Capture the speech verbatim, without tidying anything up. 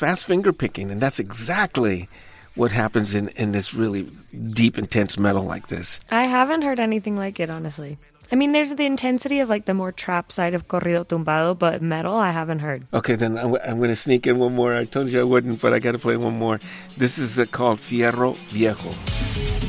fast finger picking, and that's exactly what happens in, in this really deep, intense metal like this. I haven't heard anything like it, honestly. I mean, there's the intensity of like the more trap side of Corrido Tumbado, but metal I haven't heard. Okay, then I'm, I'm going to sneak in one more. I told you I wouldn't, but I got to play one more. This is uh, called Fierro Viejo.